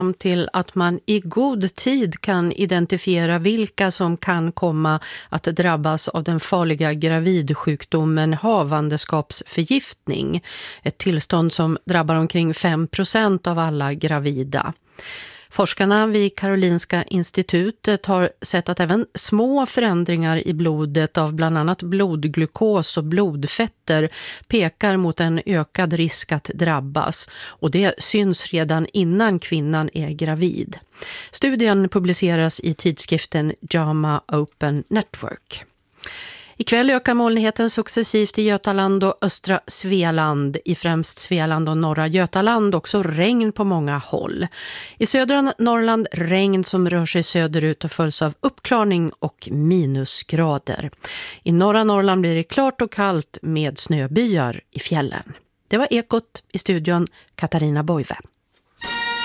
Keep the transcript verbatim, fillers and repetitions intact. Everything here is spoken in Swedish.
till att man i god tid kan identifiera vilka som kan komma att drabbas av den farliga gravidsjukdomen havandeskapsförgiftning. Ett tillstånd som drabbar omkring fem procent av alla gravida. Forskarna vid Karolinska institutet har sett att även små förändringar i blodet av bland annat blodglukos och blodfetter pekar mot en ökad risk att drabbas, och det syns redan innan kvinnan är gravid. Studien publiceras i tidskriften JAMA Open Network. Ikväll ökar molnigheten successivt i Götaland och östra Svealand. I främst Svealand och norra Götaland också regn på många håll. I södra Norrland regn som rör sig söderut och följs av uppklarning och minusgrader. I norra Norrland blir det klart och kallt med snöbyar i fjällen. Det var Ekot, i studion Katarina Boive.